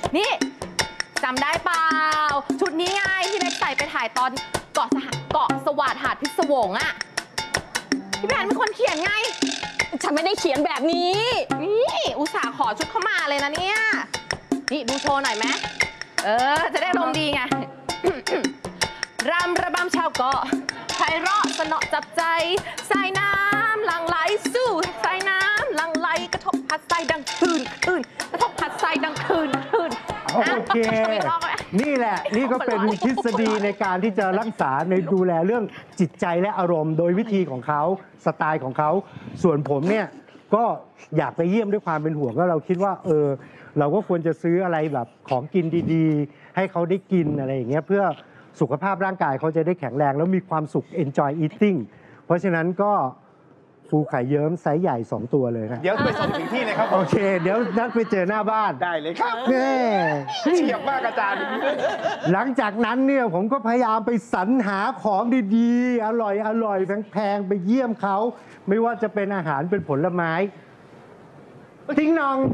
นี่จำได้เปล่าชุดนี้ไงที่เล็กใส่ไปถ่ายตอนเกาะสวาทหาดพิศวงอะพี่แพนเป็นคนเขียนไงฉันไม่ได้เขียนแบบนี้นี่อุตส่าห์ขอชุดเข้ามาเลยนะเนี่ยนี่ดูโชว์หน่อยไหมจะได้ลมณ์ดีไง รำระบำชาวเกาะไพเราะสนอจับใจสายน้ำหลั่งไหลสู้สายน้ำหลั่งไหลกระทบพัดทรายดังคืนกระทบพัดทรายดังคืนโอเคนี่แหละนี่ก็เป็นทฤษฎีในการที่จะรักษาในดูแลเรื่องจิตใจและอารมณ์โดยวิธีของเขาสไตล์ของเขาส่วนผมเนี่ยก็อยากไปเยี่ยมด้วยความเป็นห่วงก็เราคิดว่าเราก็ควรจะซื้ออะไรแบบของกินดีๆให้เขาได้กินอะไรอย่างเงี้ยเพื่อสุขภาพร่างกายเขาจะได้แข็งแรงแล้วมีความสุข enjoy eating เพราะฉะนั้นก็ฟูไข่เยิ้มไซส์ใหญ่2ตัวเลยครับเดี๋ยวไปส่งถึงที่เลยครับโอเคเดี๋ยวนัดไปเจอหน้าบ้านได้เลยครับแน่เฉียบมากอาจารย์หลังจากนั้นเนี่ยผมก็พยายามไปสรรหาของดีๆอร่อยแพงๆไปเยี่ยมเขาไม่ว่าจะเป็นอาหารเป็นผลไม้ติ๊งนอง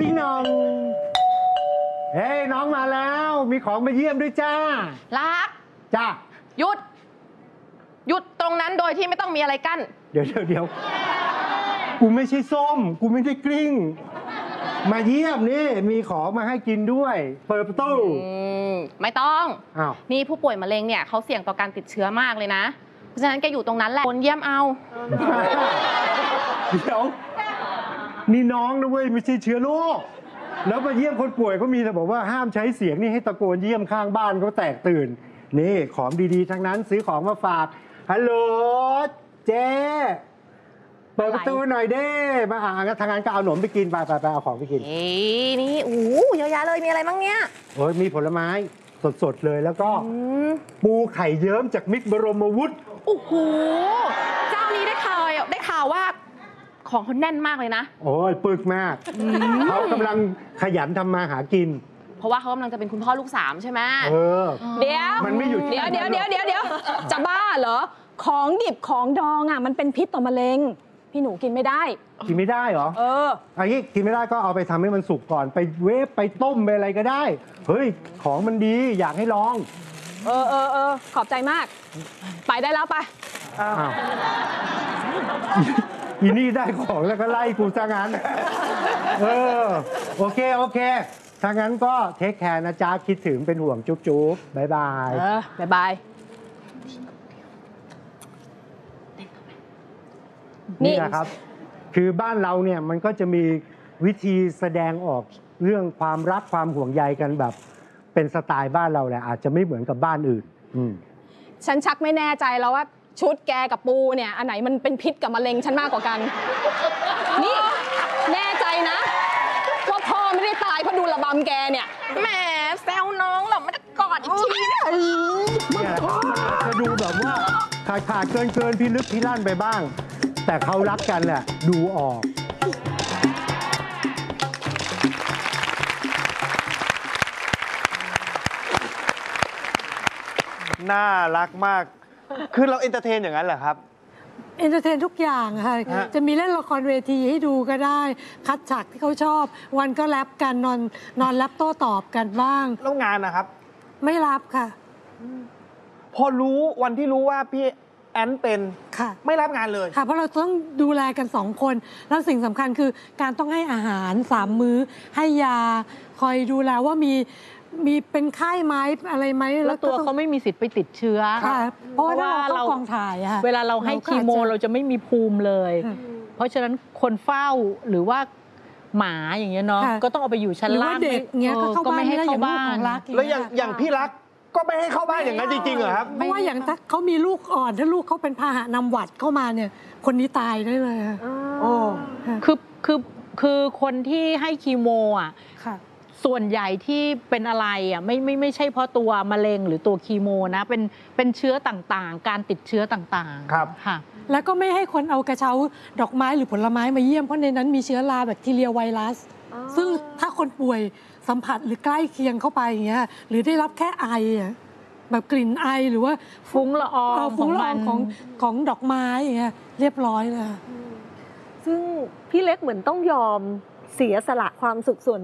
เฮ้ยน้องมาแล้วมีของมาเยี่ยมด้วยจ้ารักจ้าหยุดตรงนั้นโดยที่ไม่ต้องมีอะไรกั้นเดี๋ยวกูไม่ใช่ส้มกูไม่ได้กลิ้งมาเยี่ยมนี่มีของมาให้กินด้วยเปิดประตูไม่ต้องอ้าวนี่ผู้ป่วยมะเร็งเนี่ยเขาเสี่ยงต่อการติดเชื้อมากเลยนะเพราะฉะนั้นแกอยู่ตรงนั้นแหละคนเยี่ยมเอาเดี๋ยวนี่น้องนะเว้ยไม่ใช่เชื้อโรคแล้วมาเยี่ยมคนป่วยเขามีแต่บอกว่าห้ามใช้เสียงนี่ให้ตะโกนเยี่ยมข้างบ้านเขาแตกตื่นนี่ของดีๆทั้งนั้นซื้อของมาฝากฮัลโหลเจ๊เปิดประตูหน่อยเด้มาทางงานก็เอาขนมไปกินไปเอาของไปกินนี่เยอะแยะเลยมีอะไรบ้างเนี่ยโอ้ยมีผลไม้สดๆเลยแล้วก็ปูไข่เยิ้มจากมิกบรมวุฒิโอ้โหเจ้านี้ได้ข่าวว่าของเขาแน่นมากเลยนะโอ้ยปึกมากเขากำลังขยันทำมาหากินเพราะว่าเขากำลังจะเป็นคุณพ่อลูก3ใช่ไหมเดี๋ยวมันไม่หยุดเดี๋ยวจะบ้าเหรอของดิบของดองอ่ะมันเป็นพิษต่อมะเร็งพี่หนูกินไม่ได้เหรออันนี้กินไม่ได้ก็เอาไปทำให้มันสุกก่อนไปเวฟไปต้มไปอะไรก็ได้เฮ้ยของมันดีอยากให้ลองขอบใจมากไปได้แล้วไปอีนี่ได้ของแล้วก็ไล่กูซะงั้นโอเคถ้างั้นก็เทคแคร์นะจ๊ะคิดถึงเป็นห่วงจุ๊บบ๊ายบายบ๊ายบายนี่แหละครับคือบ้านเราเนี่ยมันก็จะมีวิธีแสดงออกเรื่องความรักความห่วงใยกันแบบเป็นสไตล์บ้านเราแหละอาจจะไม่เหมือนกับบ้านอื่นฉันชักไม่แน่ใจแล้วว่าชุดแกกับปูเนี่ยอันไหนมันเป็นพิษกับมะเร็งฉันมากกว่ากันนี่แน่ใจนะว่าพ่อไม่ได้ตายเพราะดูระบำแกเนี่ยแหมแซวน้องหรอไม่ได้กอดอีกทีเนี่ยจะดูแบบว่าขาดเกินพี่ลึกพี่ลั่นไปบ้างแต่เขารักกันแหละดูออกน่ารักมากคือเราเอนเตอร์เทนอย่างนั้นเหรอครับเอนเตอร์เทนทุกอย่างค่ะจะมีเล่นละครเวทีให้ดูก็ได้คัดฉากที่เขาชอบวันก็แรปกันนอนแรปโต้ตอบกันบ้างแล้วงานนะครับไม่รับค่ะพอรู้วันที่รู้ว่าพี่แอนเป็นไม่รับงานเลยค่ะเพราะเราต้องดูแลกัน2 คนแล้วสิ่งสำคัญคือการต้องให้อาหาร3 มื้อให้ยาคอยดูแลว่ามีเป็นไข้ไหมอะไรไหมแล้วตัวเขาไม่มีสิทธิ์ไปติดเชื้อค่ะเพราะว่าเรากองถ่ายเวลาเราให้คีโมเราจะไม่มีภูมิเลยเพราะฉะนั้นคนเฝ้าหรือว่าหมาอย่างเงี้ยเนาะก็ต้องเอาไปอยู่ชั้นล่างเด็กเงี้ยก็ไม่ให้เข้าบ้านแล้วอย่างพี่รักก็ไม่ให้เข้าบ้านอย่างนั้นจริงๆเหรอครับเพราะว่าอย่างถ้าเขามีลูกอ่อนถ้าลูกเขาเป็นพาหะนำหวัดเข้ามาเนี่ยคนนี้ตายได้เลยคือคนที่ให้คีโมอ่ะส่วนใหญ่ที่เป็นอะไรอ่ะไม่ใช่เพราะตัวมะเร็งหรือตัวคีโมนะเป็นเชื้อต่างๆการติดเชื้อต่างๆครับค่ะแล้วก็ไม่ให้คนเอากระเช้าดอกไม้หรือผลไม้มาเยี่ยมเพราะในนั้นมีเชื้อราแบคทีเรียไวรัสซึ่งถ้าคนป่วยสัมผัสหรือใกล้เคียงเข้าไปอย่างเงี้ยหรือได้รับแค่ไอแบบกลิ่นไอหรือว่าฟุ้งละอองของดอกไม้อย่างเงี้ยเรียบร้อยเลยซึ่งพี่เล็กเหมือนต้องยอมเสียสละความสุขส่วน